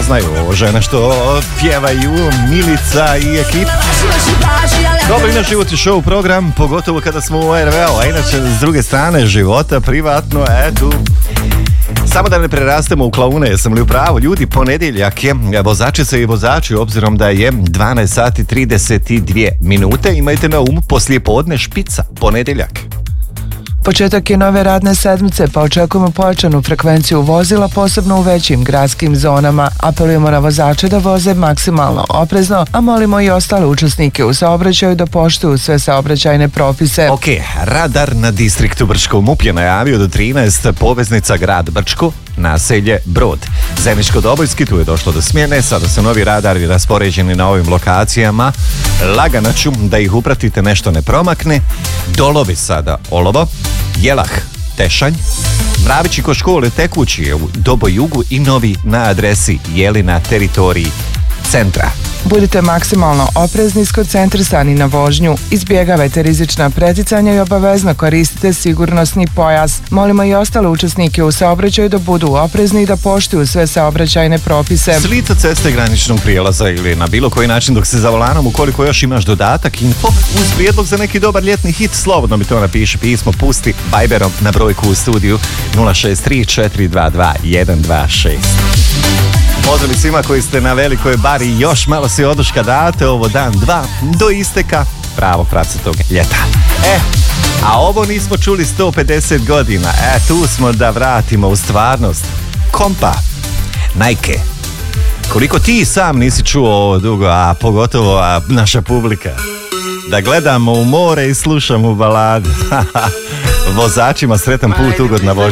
poznaju žene što pjevaju, Milica i ekipa. Dobro, inače život je show program, pogotovo kada smo u RVO, a inače s druge strane života, privatno, eto. Samo da ne prerastemo u klaune, jesam li u pravu? Ljudi, ponedjeljak je, vozačice i vozači, obzirom da je 12 sati 32 minute, imajte na umu poslijepodne špica, ponedjeljak. Početak je nove radne sedmice, pa očekujemo pojačanu frekvenciju vozila, posebno u većim gradskim zonama. Apelujemo na vozače da voze maksimalno oprezno, a molimo i ostale učesnike u saobraćaju da poštuju sve saobraćajne propise. Ok, radar na distriktu Brčko. MUP je najavio do 13 poveznica grad Brčko, naselje Brod. Zeničko-Dobojski, tu je došlo do smjene, sada su novi radari raspoređeni na ovim lokacijama. Lagano ću da ih upratite, nešto ne promakne. Dolovi sada Olovo, Jelah, Tešanj, Mravići kod škole Tekući je u Dobojugu i novi na adresi Jeli na teritoriji centra. Budite maksimalno oprezni, skoncentrisani na vožnju, izbjegavajte rizična preticanja i obavezno koristite sigurnosni pojas. Molimo i ostale učesnike u saobraćaju da budu oprezni i da poštuju sve saobraćajne propise. S lica ceste, graničnog prijelaza ili na bilo koji način dok se za volanom, ukoliko još imaš dodatak, info, uz prijedlog za neki dobar ljetni hit, slobodno mi to napiši, pismo, pusti Viberom na brojku u studiju 063 422 126. Pozdrav svima koji ste na Velikoj Bari, još malo si oduška date, ovo dan, dva, do isteka pravog pravcatog ljeta. A ovo nismo čuli 150 godina, tu smo da vratimo u stvarnost. Kompa, Nike. Koliko ti sam nisi čuo ovo dugo, a pogotovo naša publika. Da gledamo u more i slušamo balade. Vozačima sretan put, ugodna vožnja.